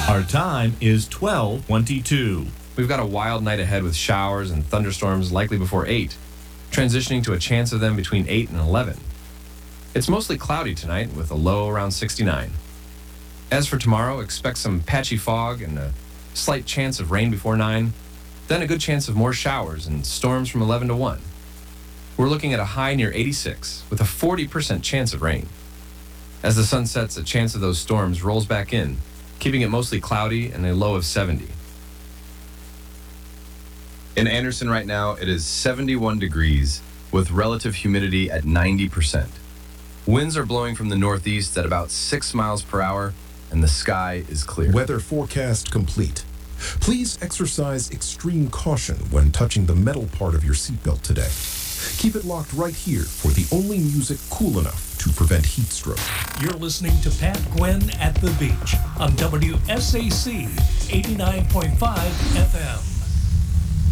Our time is 12:22. We've got a wild night ahead with showers and thunderstorms likely before 8, transitioning to a chance of them between 8 and 11. It's mostly cloudy tonight with a low around 69. As for tomorrow, expect some patchy fog and a slight chance of rain before 9, then a good chance of more showers and storms from 11 to 1. We're looking at a high near 86 with a 40% chance of rain. As the sun sets, a chance of those storms rolls back in, keeping it mostly cloudy and a low of 70. In Anderson right now, it is 71 degrees with relative humidity at 90%. Winds are blowing from the northeast at about 6 miles per hour, and the sky is clear. Weather forecast complete. Please exercise extreme caution when touching the metal part of your seatbelt today. Keep it locked right here for the only music cool enough to prevent heat stroke. You're listening to Pat Gwynn at the Beach on WSAC 89.5 FM.